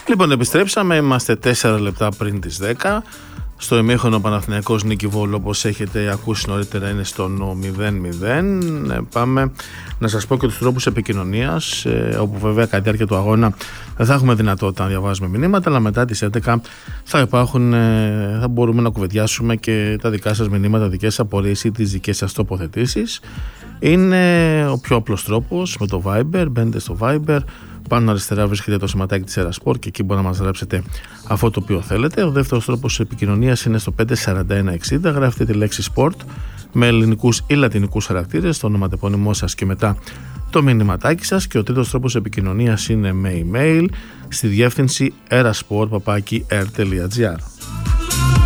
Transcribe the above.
Λοιπόν, επιστρέψαμε, είμαστε 4 λεπτά πριν τις 10. Στο ημίχρονο Παναθηναϊκός Νίκη Βόλου, όπως έχετε ακούσει νωρίτερα, είναι στο 0-0. Πάμε να σας πω και τους τρόπους επικοινωνίας, όπου βέβαια κατά τη διάρκεια του αγώνα δεν θα έχουμε δυνατότητα να διαβάζουμε μηνύματα, αλλά μετά τις 11 θα μπορούμε να κουβεντιάσουμε και τα δικά σας μηνύματα, δικές σας απορίες ή τις δικές σας τοποθετήσεις. Είναι ο πιο απλός τρόπος με το Viber. Μπαίνετε στο Viber, πάνω αριστερά βρίσκεται το σηματάκι της Erasport και εκεί μπορείτε να μας γράψετε αυτό το οποίο θέλετε. Ο δεύτερος τρόπος επικοινωνίας είναι στο 54160. Γράφετε τη λέξη Sport με ελληνικούς ή λατινικούς χαρακτήρες, το ονοματεπώνυμό σας και μετά το μηνυματάκι σας. Και ο τρίτος τρόπος επικοινωνίας είναι με email στη διεύθυνση erasport@r.gr.